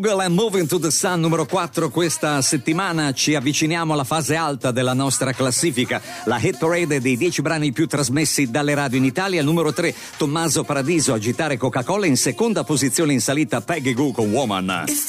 Google and Moving to the Sun, numero 4 questa settimana. Ci avviciniamo alla fase alta della nostra classifica, la hit parade dei 10 brani più trasmessi dalle radio in Italia. Numero 3, Tommaso Paradiso, Agitare Coca-Cola. In seconda posizione in salita Peggy Goo con Woman.